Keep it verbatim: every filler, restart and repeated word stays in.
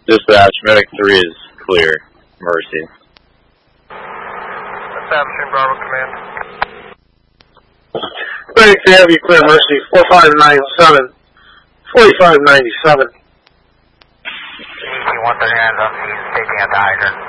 Dispatch, Medic three is clear. Mercy. Establishing Bravo Command. Medic three, have you clear Mercy, four five nine seven, forty-five ninety-seven. E T one thirty-nine is on scene, staging at the hydrant.